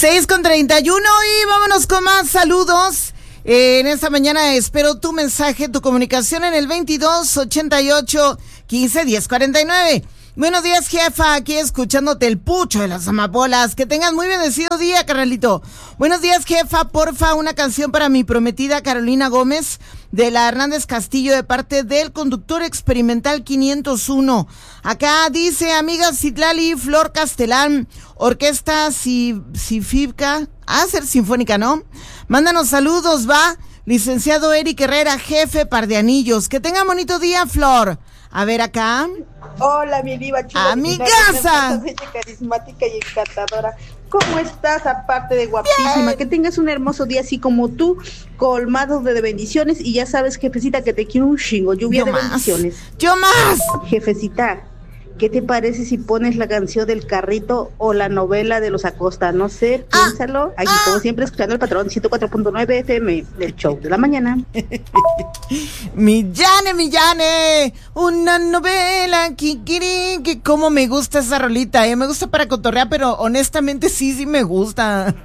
6:31 y vámonos con más saludos. En esta mañana espero tu mensaje, tu comunicación en el 22 88 15 10 49. Buenos días, jefa, aquí escuchándote el pucho de las amapolas. Que tengas muy bendecido día, carnalito. Buenos días, jefa, porfa, una canción para mi prometida Carolina Gómez de la Hernández Castillo de parte del conductor experimental 501. Acá dice, amiga Citlali, Flor Castelán, Orquesta Cifibca, ser sinfónica, ¿no? Mándanos saludos, va. Licenciado Eric Herrera, jefe, par de anillos. Que tenga bonito día, Flor. A ver acá. Hola, mi diva chula. ¡Amigaza! Carismática y encantadora. ¿Cómo estás? Aparte de guapísima. Bien. Que tengas un hermoso día así como tú, colmado de bendiciones. Y ya sabes, jefecita, que te quiero un chingo. Lluvia Yo de más. bendiciones. ¡Yo más! Jefecita, ¿qué te parece si pones la canción del carrito o la novela de los Acosta? No sé, piénsalo. Aquí, como siempre, escuchando el patrón 104.9 FM del show de la mañana. Mi Yane, una novela, kikiri, que cómo me gusta esa rolita, me gusta para cotorrear, pero honestamente sí me gusta.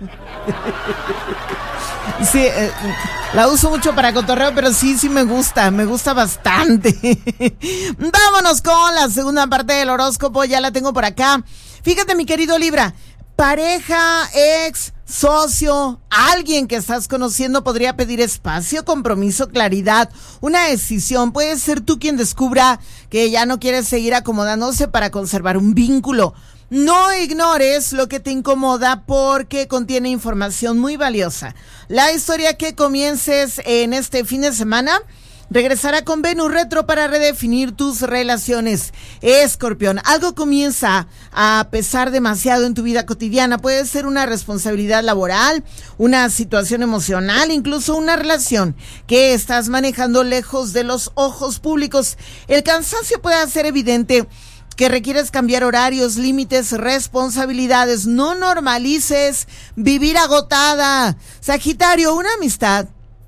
Sí, la uso mucho para cotorreo, pero sí me gusta bastante. Vámonos con la segunda parte del horóscopo, ya la tengo por acá. Fíjate, mi querido Libra, pareja, ex, socio, alguien que estás conociendo podría pedir espacio, compromiso, claridad, una decisión. Puede ser tú quien descubra que ya no quieres seguir acomodándose para conservar un vínculo. No ignores lo que te incomoda porque contiene información muy valiosa. La historia que comiences en este fin de semana regresará con Venus retro para redefinir tus relaciones. Escorpión, algo comienza a pesar demasiado en tu vida cotidiana. Puede ser una responsabilidad laboral, una situación emocional, incluso una relación que estás manejando lejos de los ojos públicos. El cansancio puede ser evidente, que requieres cambiar horarios, límites, responsabilidades. No normalices vivir agotada. Sagitario, una amistad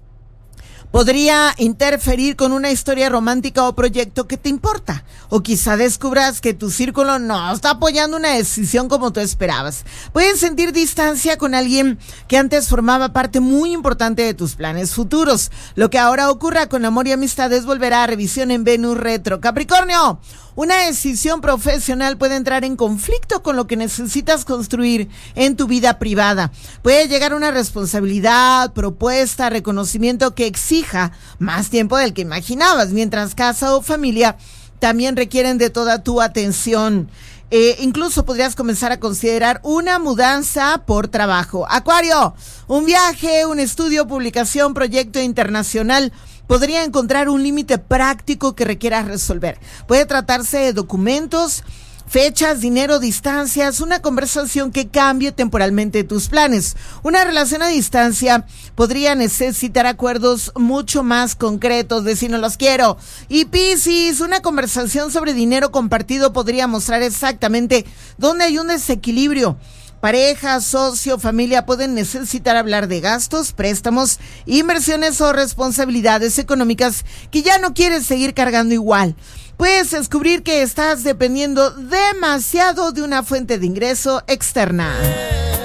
podría interferir con una historia romántica o proyecto que te importa. O quizá descubras que tu círculo no está apoyando una decisión como tú esperabas. Puedes sentir distancia con alguien que antes formaba parte muy importante de tus planes futuros. Lo que ahora ocurra con amor y amistades volverá a revisión en Venus retro. Capricornio, una decisión profesional puede entrar en conflicto con lo que necesitas construir en tu vida privada. Puede llegar una responsabilidad, propuesta, reconocimiento que exija más tiempo del que imaginabas, mientras casa o familia también requieren de toda tu atención. Incluso podrías comenzar a considerar una mudanza por trabajo. Acuario, un viaje, un estudio, publicación, proyecto internacional podría encontrar un límite práctico que requieras resolver. Puede tratarse de documentos, fechas, dinero, distancias, una conversación que cambie temporalmente tus planes. Una relación a distancia podría necesitar acuerdos mucho más concretos, de si no los quiero. Y Piscis, una conversación sobre dinero compartido podría mostrar exactamente dónde hay un desequilibrio. Pareja, socio, familia pueden necesitar hablar de gastos, préstamos, inversiones o responsabilidades económicas que ya no quieres seguir cargando igual. Puedes descubrir que estás dependiendo demasiado de una fuente de ingreso externa.